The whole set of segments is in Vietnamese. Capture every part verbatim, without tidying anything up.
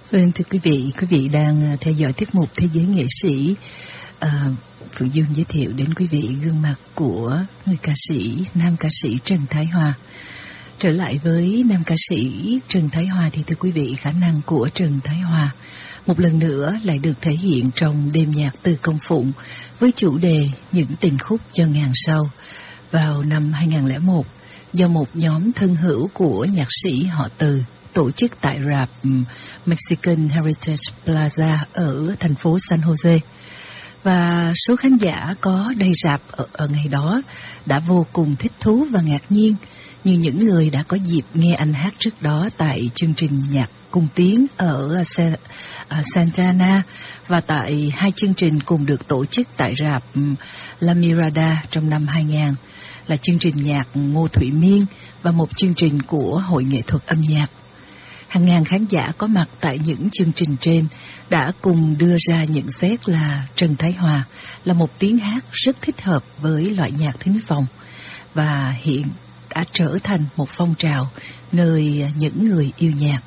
Vâng, thưa quý vị, quý vị đang theo dõi tiết mục Thế giới nghệ sĩ. À, Phượng Dương giới thiệu đến quý vị gương mặt của người ca sĩ, nam ca sĩ Trần Thái Hòa. Trở lại với nam ca sĩ Trần Thái Hòa thì thưa quý vị, khả năng của Trần Thái Hòa một lần nữa lại được thể hiện trong đêm nhạc Từ Công Phụng với chủ đề Những tình khúc cho ngàn sau vào năm hai không không một do một nhóm thân hữu của nhạc sĩ họ Từ tổ chức tại rạp Mexican Heritage Plaza ở thành phố San Jose. Và số khán giả có đầy rạp ở, ở ngày đó đã vô cùng thích thú và ngạc nhiên, như những người đã có dịp nghe anh hát trước đó tại chương trình nhạc cung tiến ở Santa Ana và tại hai chương trình cùng được tổ chức tại rạp La Mirada trong năm hai không, là chương trình nhạc Ngô Thụy Miên và một chương trình của Hội Nghệ thuật Âm nhạc. Hàng ngàn khán giả có mặt tại những chương trình trên đã cùng đưa ra nhận xét là Trần Thái Hòa là một tiếng hát rất thích hợp với loại nhạc thính phòng và hiện đã trở thành một phong trào nơi những người yêu nhạc.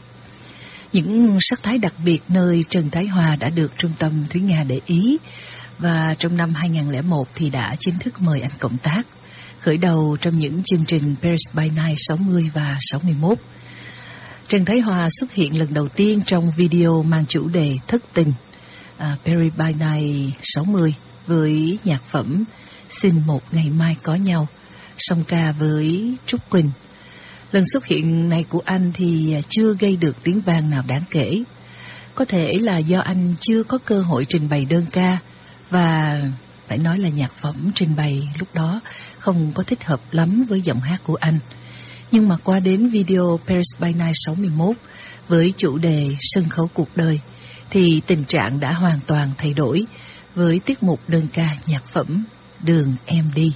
Những sắc thái đặc biệt nơi Trần Thái Hòa đã được Trung tâm Thúy Nga để ý, và trong năm hai không không một thì đã chính thức mời anh cộng tác, khởi đầu trong những chương trình Paris by Night sáu mươi và sáu mươi mốt. Trần Thái Hòa xuất hiện lần đầu tiên trong video mang chủ đề Thất tình, à, Paris by Night sáu mươi với nhạc phẩm Xin một ngày mai có nhau, song ca với Trúc Quỳnh. Lần xuất hiện này của anh thì chưa gây được tiếng vang nào đáng kể. Có thể là do anh chưa có cơ hội trình bày đơn ca, và phải nói là nhạc phẩm trình bày lúc đó không có thích hợp lắm với giọng hát của anh. Nhưng mà qua đến video Paris by Night sáu mươi mốt với chủ đề Sân khấu cuộc đời thì tình trạng đã hoàn toàn thay đổi với tiết mục đơn ca nhạc phẩm Đường Em Đi.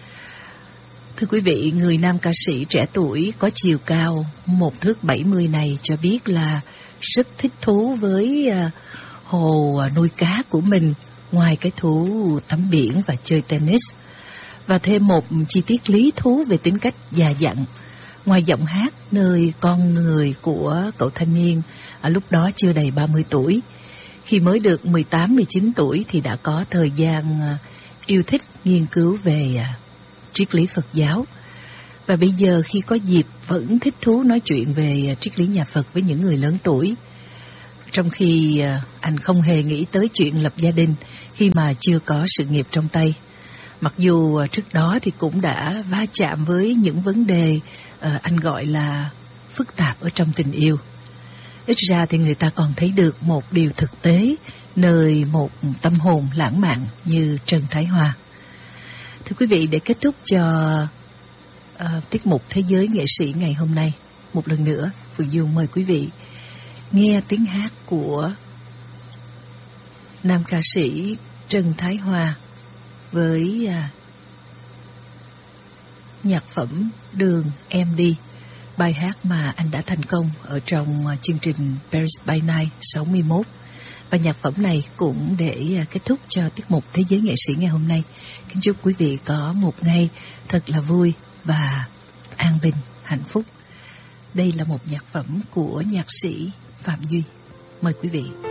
Thưa quý vị, người nam ca sĩ trẻ tuổi có chiều cao một thước bảy mươi này cho biết là rất thích thú với uh, hồ nuôi cá của mình, ngoài cái thú tắm biển và chơi tennis. Và thêm một chi tiết lý thú về tính cách già dặn. Ngoài giọng hát, nơi con người của cậu thanh niên ở lúc đó chưa đầy ba mươi tuổi. Khi mới được mười tám mười chín tuổi thì đã có thời gian yêu thích nghiên cứu về triết lý Phật giáo. Và bây giờ khi có dịp vẫn thích thú nói chuyện về triết lý nhà Phật với những người lớn tuổi. Trong khi anh không hề nghĩ tới chuyện lập gia đình khi mà chưa có sự nghiệp trong tay. Mặc dù trước đó thì cũng đã va chạm với những vấn đề uh, anh gọi là phức tạp ở trong tình yêu. Ít ra thì người ta còn thấy được một điều thực tế nơi một tâm hồn lãng mạn như Trần Thái Hòa. Thưa quý vị, để kết thúc cho uh, tiết mục Thế giới nghệ sĩ ngày hôm nay, một lần nữa Phượng Dương mời quý vị nghe tiếng hát của nam ca sĩ Trần Thái Hòa với à, nhạc phẩm Đường Em Đi, bài hát mà anh đã thành công ở trong à, chương trình Paris by Night sáu mươi mốt. Và nhạc phẩm này cũng để à, kết thúc cho tiết mục Thế giới nghệ sĩ ngày hôm nay. Kính chúc quý vị có một ngày thật là vui và an bình, hạnh phúc. Đây là một nhạc phẩm của nhạc sĩ Phạm Duy. Mời quý vị.